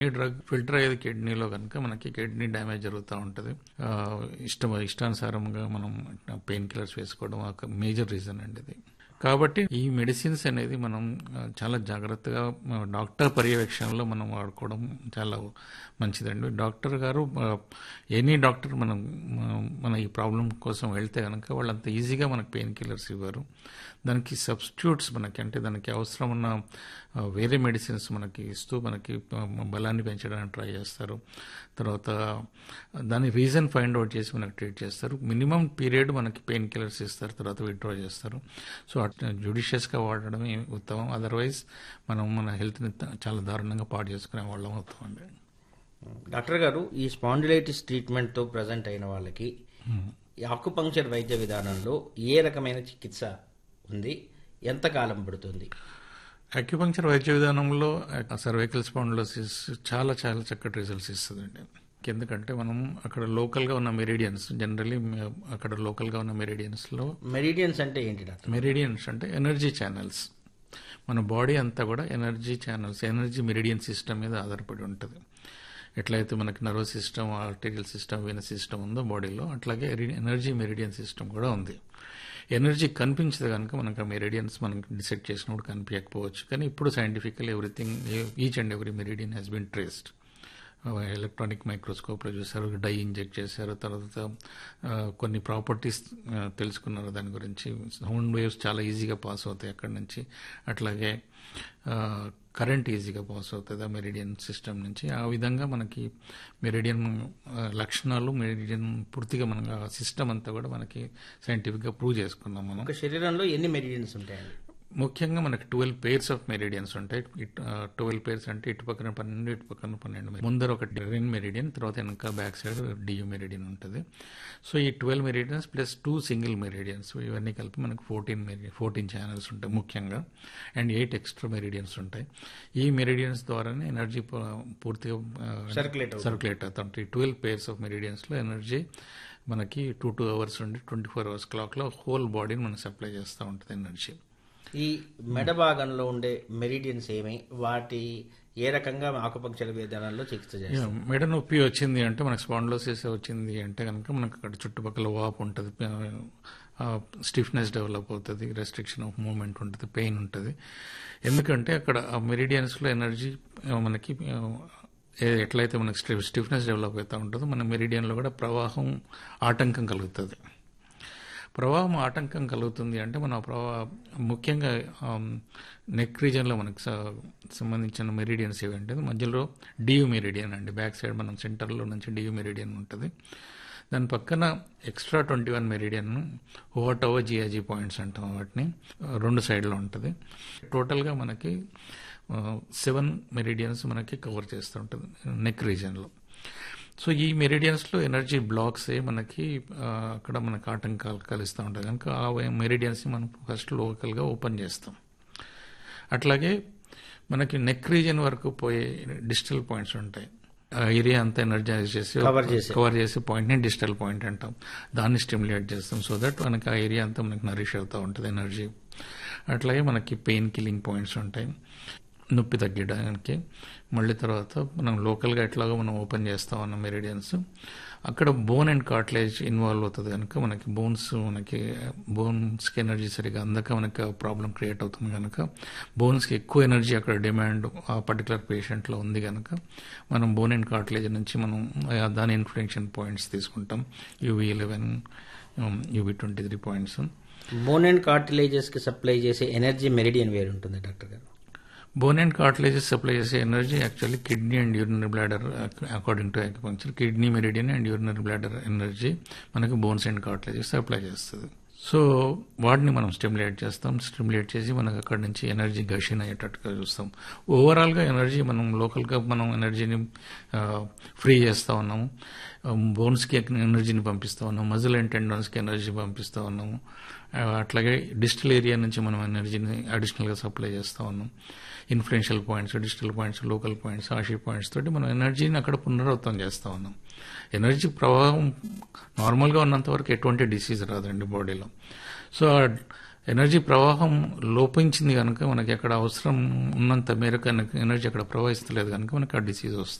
ఈ drug filter అయ్యేది కిడ్నీలో కనుక మనకి కిడ్నీ డ్యామేజ్ జరుగుతూ ఉంటుంది. ఇష్టానుసారంగా మనం పెయిన్ కిల్లర్స్ వేసుకోవడం ఒక మేజర్ రీజన్ అండి ఇది. కాబట్టి ఈ మెడిసిన్స్ అనేది మనం చాలా జాగ్రత్తగా డాక్టర్ పర్యవేక్షణలో మనం వాడుకోవడం చాలా మంచిదండి. డాక్టర్ గారు ఎనీ డాక్టర్ మన ఈ ప్రాబ్లం కోసం వెళ్తే కనుక వాళ్ళు అంత ఈజీగా మనకు పెయిన్ కిల్లర్స్ ఇవ్వరు. దానికి సబ్స్టిట్యూట్స్ అంటే దానికి అవసరం ఉన్న వేరే మెడిసిన్స్ మనకి ఇస్తూ మనకి బలాన్ని పెంచడానికి ట్రై చేస్తారు. తర్వాత దాని రీజన్ ఫైండ్ అవుట్ చేసి మనకు ట్రీట్ చేస్తారు. మినిమం పీరియడ్ మనకి పెయిన్ కిల్లర్స్ ఇస్తారు, తర్వాత విత్డ్రా చేస్తారు. సో జ్యుడిషియస్గా వాడడమే ఉత్తమం. అదర్వైజ్ మనం మన హెల్త్ని చాలా దారుణంగా పాడు చేసుకునే వాళ్ళం అవుతామండి. డాక్టర్ గారు, ఈ స్పాండిలైటిస్ ట్రీట్మెంట్తో ప్రజెంట్ అయిన వాళ్ళకి ఈ ఆకుపంక్చర్ వైద్య విధానంలో ఏ రకమైన చికిత్స ఉంది, ఎంత కాలం పడుతుంది? అక్యుపంక్చర్ వైద్య విధానంలో సర్వైకల్ స్పాండిలోసిస్ చాలా చాలా చక్కటి రిజల్ట్స్ ఇస్తుందండి. ఎందుకంటే మనం అక్కడ లోకల్గా ఉన్న మెరిడియన్స్, జనరలీ అక్కడ లోకల్గా ఉన్న మెరిడియన్స్లో, మెరిడియన్స్ అంటే ఏంటి డాక్టర్? మెరిడియన్స్ అంటే ఎనర్జీ ఛానల్స్. మన బాడీ అంతా కూడా energy channels, energy meridian system మీద ఆధారపడి ఉంటుంది. ఎట్లయితే మనకి nervous system, arterial system, Venus system ఉందో బాడీలో, అట్లాగే ఎనర్జీ మెరిడియన్ సిస్టమ్ కూడా ఉంది. ఎనర్జీ కనిపించదు కనుక మనకు ఆ మెరిడియన్స్ మనకి డిసైడ్ చేసినప్పుడు కనిపించకపోవచ్చు. కానీ ఇప్పుడు సైంటిఫికల్ everything, each and every meridian has been traced. Electronic మైక్రోస్కోప్లో చూశారు, డై ఇంజెక్ట్ చేశారు, తర్వాత కొన్ని ప్రాపర్టీస్ తెలుసుకున్నారు దాని గురించి. సౌండ్ వేవ్స్ చాలా ఈజీగా పాస్ అవుతాయి అక్కడి నుంచి, అట్లాగే కరెంట్ ఈజీగా పాస్ అవుతుంది ఆ మెరిడియన్ సిస్టమ్ నుంచి. ఆ విధంగా మనకి మెరిడియన్ లక్షణాలు, మెరిడియన్ పూర్తిగా మనం ఆ సిస్టమ్ అంతా కూడా మనకి సైంటిఫిక్గా ప్రూవ్ చేసుకున్నాం. మనం ఒక శరీరంలో ఎన్ని మెరిడియన్స్ ఉంటాయండి? ముఖ్యంగా మనకి 12 pairs ఆఫ్ మెరిడియన్స్ ఉంటాయి. 12 pairs అంటే ఇటు పక్కన 12, ఇటు పక్కన 12. ముందర ఒక రిన్ మెరిడియన్, తర్వాత వెనక బ్యాక్ సైడ్ డియు మెరిడియన్ ఉంటుంది. సో ఈ 12 మెరిడియన్స్ ప్లస్ 2 సింగిల్ మెరిడియన్స్, ఇవన్నీ కలిపి మనకు 14 ఛానల్స్ ఉంటాయి ముఖ్యంగా, అండ్ 8 ఎక్స్ట్రా మెరిడియన్స్ ఉంటాయి. ఈ మెరిడియన్స్ ద్వారానే ఎనర్జీ పూర్తిగా సర్క్యులేట్ అవుతుంది. 12 pairs ఆఫ్ మెరిడియన్స్లో ఎనర్జీ మనకి 2 hours నుండి 24 hours క్లాక్లో హోల్ బాడీని మనకు సప్లై చేస్తూ ఉంటుంది ఎనర్జీ. ఈ మెడ భాగంలో ఉండే మెరిడియన్స్ ఏమి, వాటి ఏ రకంగా ఆకుపంక్చర్ విధానాల్లో చికిత్స చేస్తారు? మెడ నొప్పి వచ్చింది అంటే, మనకు స్పాండిలోసిస్ వచ్చింది అంటే కనుక మనకు అక్కడ చుట్టుపక్కల వాపు ఉంటుంది, స్టిఫ్నెస్ డెవలప్ అవుతుంది, రెస్ట్రిక్షన్ ఆఫ్ మూవ్మెంట్ ఉంటుంది, పెయిన్ ఉంటుంది. ఎందుకంటే అక్కడ ఆ మెరిడియన్స్లో ఎనర్జీ మనకి ఎట్లయితే మనకి స్టిఫ్నెస్ డెవలప్ అవుతూ ఉంటుందో, మన మెరిడియన్లో కూడా ప్రవాహం ఆటంకం కలుగుతుంది. ప్రవాహం ఆటంకం కలుగుతుంది అంటే మన ముఖ్యంగా నెక్ రీజన్లో మనకు సంబంధించిన మెరిడియన్స్ ఏవంటే, మధ్యలో డియు మెరిడియన్ అండి, బ్యాక్ సైడ్ మనం సెంటర్లో నుంచి డియు మెరిడియన్ ఉంటుంది. దాని పక్కన ఎక్స్ట్రా 21 మెరిడియన్, ఓవటోవో జియాజీ పాయింట్స్ అంటాం వాటిని, 2 సైడ్లో ఉంటుంది. టోటల్గా మనకి 7 మెరిడియన్స్ మనకి కవర్ చేస్తూ ఉంటుంది నెక్ రీజన్లో. సో ఈ మెరిడియన్స్లో ఎనర్జీ బ్లాక్స్ మనకి అక్కడ మనకు ఆటంకాలు కలిస్తూ ఉంటాయి కనుక ఆ మెరిడియన్స్ని మనం ఫస్ట్ లోకల్గా ఓపెన్ చేస్తాం. అట్లాగే మనకి నెక్ రీజన్ వరకు పోయే డిజిటల్ పాయింట్స్ ఉంటాయి. ఆ ఏరియా అంతా ఎనర్జైజ్ చేసి కవర్ చేసే పాయింట్ని డిజిటల్ పాయింట్ అంటాం. దాన్ని స్టిమ్యులేట్ చేస్తాం సో దట్ మనకి ఆ ఏరియా అంతా మనకి నరిష్ అవుతూ ఉంటుంది ఎనర్జీ. అట్లాగే మనకి పెయిన్ కిల్లింగ్ పాయింట్స్ ఉంటాయి, నొప్పి తగ్గడానికి. మళ్ళీ తర్వాత మనం లోకల్గా ఎట్లాగో మనం ఓపెన్ చేస్తాం అన్న మెరిడియన్స్, అక్కడ బోన్ అండ్ కార్టిలేజ్ ఇన్వాల్వ్ అవుతుంది కనుక మనకి బోన్స్కి ఎనర్జీ సరిగా అందక మనకి ప్రాబ్లం క్రియేట్ అవుతుంది కనుక, బోన్స్కి ఎక్కువ ఎనర్జీ అక్కడ డిమాండ్ ఆ పర్టికులర్ పేషెంట్లో ఉంది కనుక మనం బోన్ అండ్ కార్టిలేజ్ నుంచి మనం దాని ఇన్ఫ్లెక్షన్ పాయింట్స్ తీసుకుంటాం, UV11, UV23 points. Bone and కార్టిలేజెస్కి supply చేసే ఎనర్జీ మెరిడియన్ వేరు ఉంటుంది డాక్టర్ గారు? బోన్ అండ్ కార్టిలేజెస్ సప్లై చేసే energy actually kidney and urinary bladder, according to acupuncture kidney meridian and urinary bladder energy మనకు బోన్స్ అండ్ కార్టిలేజెస్ సప్లై చేస్తుంది. So వాటిని మనం stimulate చేస్తాం. స్టిమ్యులేట్ చేసి మనకు అక్కడి నుంచి ఎనర్జీ గషన్ అయ్యేటట్టుగా చూస్తాం. ఓవరాల్గా ఎనర్జీ మనం లోకల్గా మనం ఎనర్జీని ఫ్రీ చేస్తూ ఉన్నాము, బోన్స్కి ఎనర్జీని పంపిస్తూ ఉన్నాము, మజిల్ అండ్ టెండన్స్కి ఎనర్జీ పంపిస్తూ ఉన్నాము. అట్లాగే డిజిటల్ ఏరియా నుంచి మనం ఎనర్జీని అడిషనల్గా సప్లై చేస్తూ ఉన్నాం. Influential points, digital points, local points, ఆషీ points తోటి మనం ఎనర్జీని అక్కడ పునరావృతం చేస్తూ ఉన్నాం. ఎనర్జీ ప్రవాహం నార్మల్గా ఉన్నంత వరకు ఎటువంటి డిసీజ్ రాదండి బాడీలో. సో ఎనర్జీ ప్రవాహం లోపించింది కనుక మనకి అక్కడ అవసరం ఉన్నంత మేరకు ఎనర్జీ అక్కడ ప్రవహిస్తలేదు కనుక మనకి ఆ డిసీజ్ వస్తుంది.